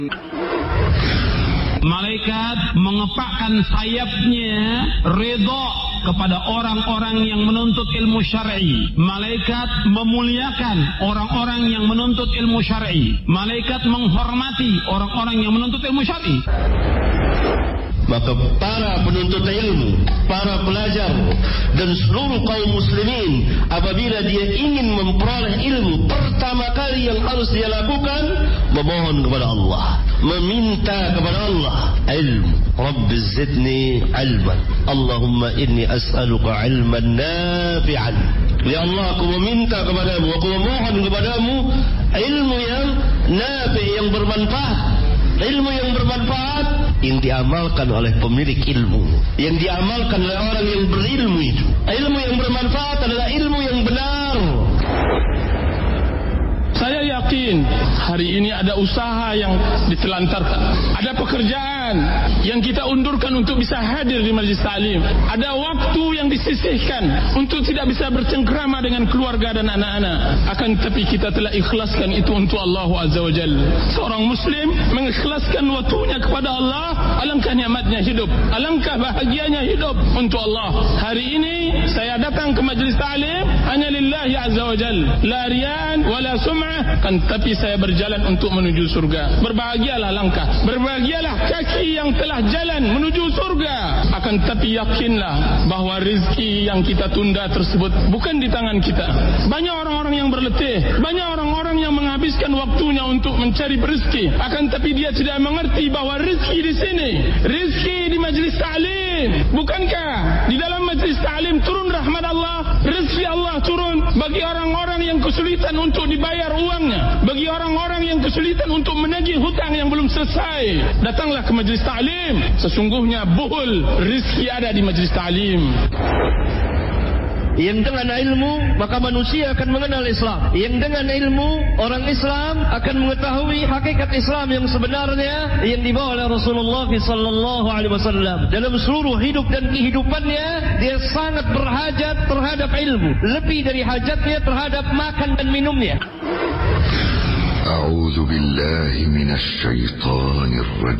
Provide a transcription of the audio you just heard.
Malaikat mengepakkan sayapnya redha kepada orang-orang yang menuntut ilmu syar'i. Malaikat memuliakan orang-orang yang menuntut ilmu syar'i. Malaikat menghormati orang-orang yang menuntut ilmu syar'i. Maka para penuntut ilmu, para pelajar dan seluruh kaum muslimin, apabila dia ingin memperoleh ilmu, pertama kali yang harus dia lakukan memohon kepada Allah, meminta kepada Allah ilmu. Rabbi zidni ilman, Allahumma inni as'aluka ilman nafi'an. Ya Allah, aku meminta kepadamu, aku memohon kepadamu ilmu yang nafi', yang bermanfaat. Ilmu yang bermanfaat yang diamalkan oleh pemilik ilmu, yang diamalkan oleh orang yang berilmu itu. Ilmu yang bermanfaat adalah ilmu yang benar. Saya yakin hari ini ada usaha yang ditelantarkan, ada pekerjaan yang kita undurkan untuk bisa hadir di majlis taklim, ada waktu yang disisihkan untuk tidak bisa bercengkrama dengan keluarga dan anak-anak. Akan tetapi kita telah ikhlaskan itu untuk Allah Azza wa Jalla. Seorang muslim mengikhlaskan waktunya kepada Allah, alangkah nikmatnya hidup, alangkah bahagianya hidup untuk Allah. Hari ini saya datang ke majlis taklim hanya lillahi Azza wa Jalla, la riyan wala sum'ah, kan tapi saya berjalan untuk menuju surga. Berbahagialah langkah, berbahagialah kaki yang telah jalan menuju surga. Akan tapi yakinlah bahawa rezeki yang kita tunda tersebut bukan di tangan kita. Banyak orang-orang yang berletih, banyak orang-orang yang menghabiskan waktunya untuk mencari rezeki. Akan tapi dia tidak mengerti bahawa rezeki di sini, rezeki di majlis ta'lim. Bukankah di dalam majlis ta'lim turun rahmat Allah, rezeki Allah turun bagi orang-orang yang kesulitan untuk dibayar uangnya, bagi orang-orang yang kesulitan untuk menagih hutang yang belum selesai. Datanglah ke majlis ta'lim. Sesungguhnya buhul rezeki ada di majlis ta'lim. Yang dengan ilmu maka manusia akan mengenal Islam. Yang dengan ilmu orang Islam akan mengetahui hakikat Islam yang sebenarnya yang dibawa oleh Rasulullah sallallahu alaihi wasallam. Dalam seluruh hidup dan kehidupannya dia sangat berhajat terhadap ilmu, lebih dari hajatnya terhadap makan dan minumnya. A'udzu billahi minasy syaithanir rajim.